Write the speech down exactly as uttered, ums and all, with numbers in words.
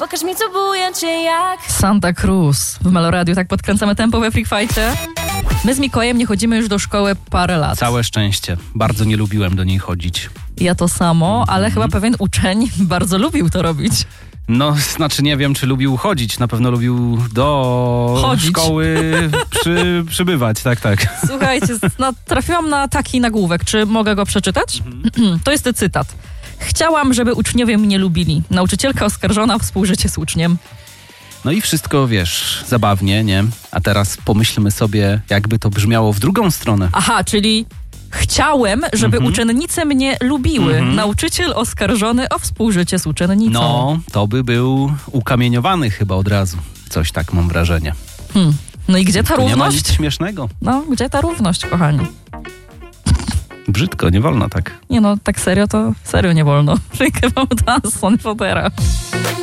Pokaż mi, co buje cię jak Santa Cruz. W Meloradiu tak podkręcamy tempo we Freak Fightie. My z Mikołajem nie chodzimy już do szkoły parę lat. Całe szczęście. Bardzo nie lubiłem do niej chodzić. Ja to samo, Mhm. ale chyba pewien uczeń bardzo lubił to robić. No, znaczy nie wiem, czy lubił chodzić. Na pewno lubił do Chodzić. szkoły przy, przybywać. Tak, tak. Słuchajcie, no, trafiłam na taki nagłówek. Czy mogę go przeczytać? Mhm. To jest cytat. Chciałam, żeby uczniowie mnie lubili. Nauczycielka oskarżona o współżycie z uczniem. No i wszystko, wiesz, zabawnie, nie? A teraz pomyślmy sobie, jakby to brzmiało w drugą stronę. Aha, czyli chciałem, żeby Mhm. uczennice mnie lubiły. Mhm. Nauczyciel oskarżony o współżycie z uczennicą. No, to by był ukamieniowany chyba od razu. Coś tak mam wrażenie. Hmm. No i gdzie ta Tu nie ma nic równość? śmiesznego. No, gdzie ta równość, kochani? Brzydko, nie wolno tak. Nie no, tak serio to serio nie wolno. Rękę wam Danson Fodera.